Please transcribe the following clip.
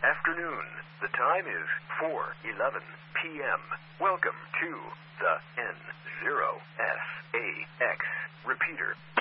afternoon. The time is 4:11 p.m. Welcome to the N0SAX repeater.